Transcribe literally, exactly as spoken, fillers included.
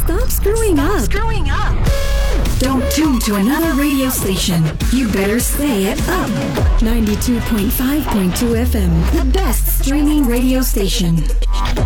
Stop screwing Stop up. screwing up. Don't tune to another radio station. You better stay at Up. ninety-two point five point two F M, the best streaming radio station.